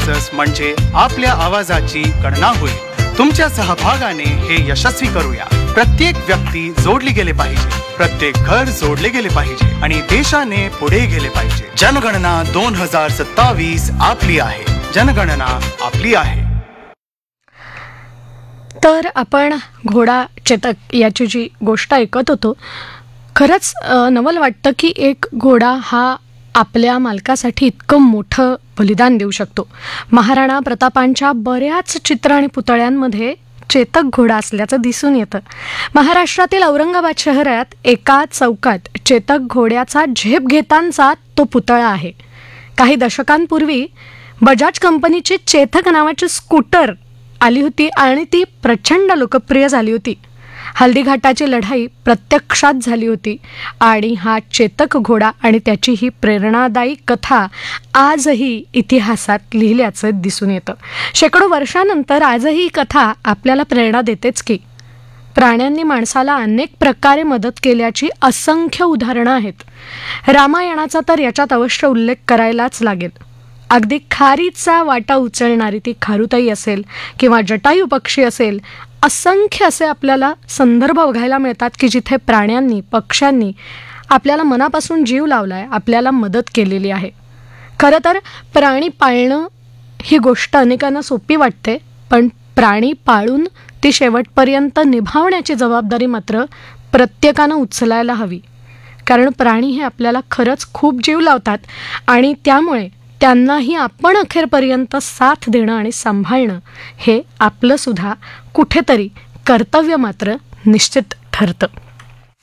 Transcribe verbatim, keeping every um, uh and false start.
Census म्हणजे आपल्या आवाजाची गणना होईल. तुमच्या सहभागाने हे यशस्वी करूया. प्रत्येक व्यक्ती जोडली गेले पाहिजे, प्रत्येक घर जोडले गेले पाहिजे आणि देशाने पुढे गेले पाहिजे. जनगणना दोन हजार सत्तावीस आपली आहे. जनगणना आपली आहे. तर आपण घोडा चेतक याची जी गोष्ट ऐकत होतो, खरंच नवल वाटतं की एक घोडा हा आपल्या मालकासाठी इतकं मोठं बलिदान देऊ शकतो. महाराणा प्रतापांच्या बऱ्याच चित्र आणि पुतळ्यांमध्ये चेतक घोडा असल्याचं दिसून येतं. महाराष्ट्रातील औरंगाबाद शहरात एका चौकात चेतक घोड्याचा झेप घेतांचा तो पुतळा आहे. काही दशकांपूर्वी बजाज कंपनीची चेतक नावाची स्कूटर आली होती आणि ती प्रचंड लोकप्रिय झाली होती. हल्दीघाटाची लढाई प्रत्यक्षात झाली होती आणि हा चेतक घोडा आणि त्याची ही प्रेरणादायी कथा आजही इतिहासात लिहिल्याचं दिसून येतं. शेकडो वर्षानंतर आजही ही कथा आपल्याला प्रेरणा देतेच की. प्राण्यांनी माणसाला अनेक प्रकारे मदत केल्याची असंख्य उदाहरणं आहेत. रामायणाचा तर याच्यात अवश्य उल्लेख करायलाच लागेल. अगदी खारीचा वाटा उचलणारी ती खारुताई असेल किंवा जटायू पक्षी असेल, असंख्य असे आपल्याला संदर्भ बघायला मिळतात की जिथे प्राण्यांनी पक्ष्यांनी आपल्याला मनापासून जीव लावलाय, आपल्याला मदत केलेली आहे. खरं तर प्राणी पाळणं ही गोष्ट अनेकांना सोपी वाटते, पण प्राणी पाळून ती शेवटपर्यंत निभावण्याची जबाबदारी मात्र प्रत्येकानं उचलायला हवी. कारण प्राणी हे आपल्याला खरंच खूप जीव लावतात आणि त्यामुळे त्यांनाही आपण अखेरपर्यंत साथ देणं आणि सांभाळणं हे आपलं सुद्धा कुठेतरी कर्तव्य मात्र निश्चित ठरतं.